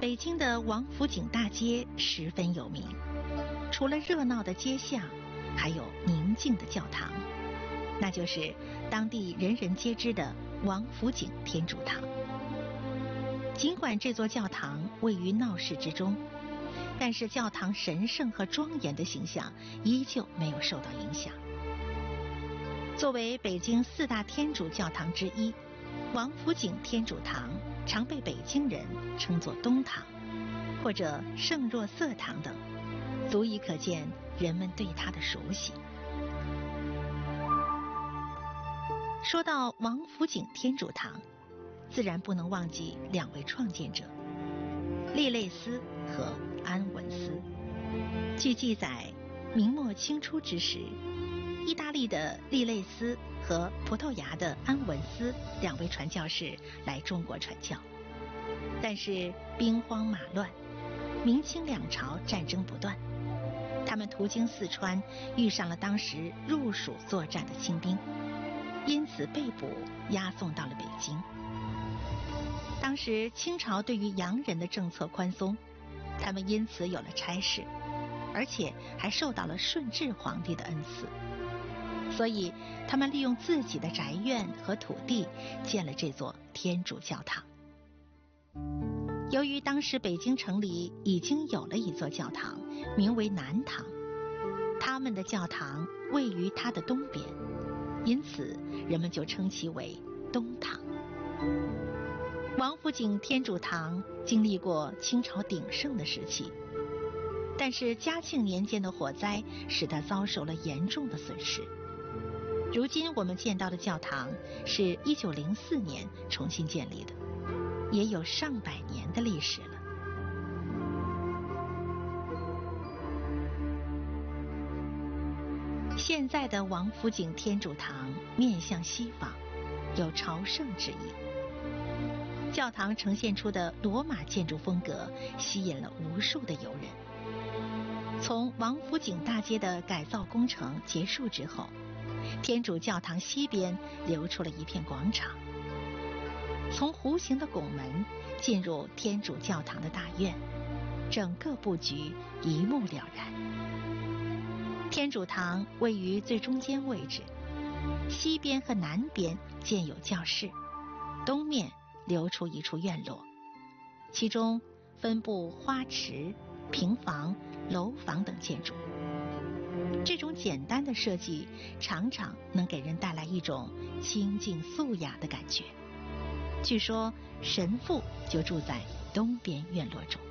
北京的王府井大街十分有名，除了热闹的街巷，还有宁静的教堂，那就是当地人人皆知的王府井天主堂。尽管这座教堂位于闹市之中，但是教堂神圣和庄严的形象依旧没有受到影响。作为北京4大天主教堂之一，王府井天主堂常被北京人称作东堂或者圣若瑟堂等，足以可见人们对它的熟悉。说到王府井天主堂，自然不能忘记2位创建者，利类斯和安文斯。据记载，明末清初之时，意大利的利类斯和葡萄牙的安文斯2位传教士来中国传教，但是兵荒马乱，明清两朝战争不断，他们途经四川，遇上了当时入蜀作战的清兵，因此被捕押送到了北京。当时清朝对于洋人的政策宽松，他们因此有了差事，而且还受到了顺治皇帝的恩赐，所以他们利用自己的宅院和土地建了这座天主教堂。由于当时北京城里已经有了一座教堂，名为南堂，他们的教堂位于它的东边，因此人们就称其为东堂。王府井天主堂经历过清朝鼎盛的时期，但是嘉庆年间的火灾使它遭受了严重的损失。如今我们见到的教堂是1904年重新建立的，也有上百年的历史了。现在的王府井天主堂面向西方，有朝圣之意。教堂呈现出的罗马建筑风格吸引了无数的游人。从王府井大街的改造工程结束之后，天主教堂西边留出了一片广场，从弧形的拱门进入天主教堂的大院，整个布局一目了然。天主堂位于最中间位置，西边和南边建有教室，东面留出一处院落，其中分布花池、平房、楼房等建筑。这种简单的设计常常能给人带来一种清静素雅的感觉。据说神父就住在东边院落中。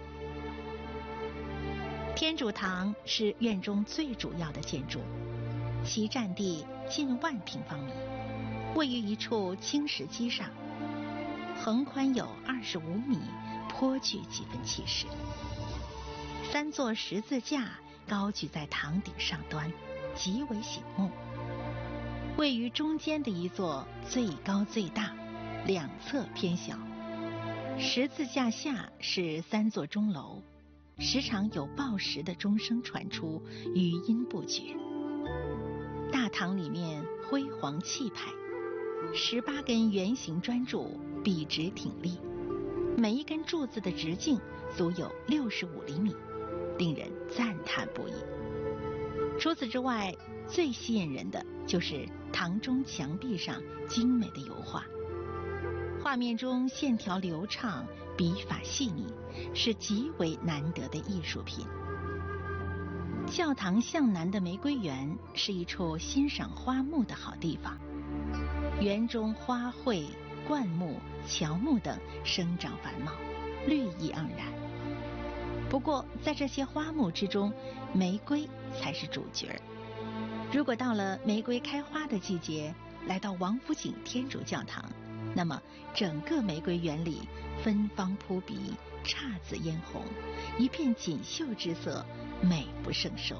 天主堂是院中最主要的建筑，其占地近10000平方米，位于一处青石基上，横宽有25米，颇具几分气势。3座十字架高举在堂顶上端，极为醒目。位于中间的一座最高最大，两侧偏小。十字架下是3座钟楼，时常有报时的钟声传出，余音不绝。大堂里面辉煌气派，18根圆形砖柱笔直挺立，每一根柱子的直径足有65厘米，令人赞叹不已。除此之外，最吸引人的就是堂中墙壁上精美的油画，画面中线条流畅，笔法细腻，是极为难得的艺术品。教堂向南的玫瑰园是一处欣赏花木的好地方，园中花卉、灌木、乔木等生长繁茂，绿意盎然。不过在这些花木之中，玫瑰才是主角。如果到了玫瑰开花的季节，来到王府井天主教堂，那么整个玫瑰园里芬芳扑鼻，姹紫嫣红，一片锦绣之色，美不胜收。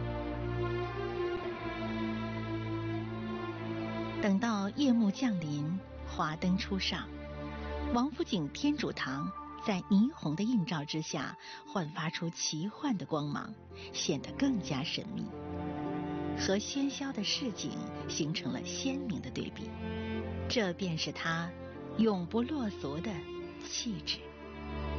等到夜幕降临，华灯初上，王府井天主堂在霓虹的映照之下，焕发出奇幻的光芒，显得更加神秘，和喧嚣的市井形成了鲜明的对比。这便是它永不落俗的气质。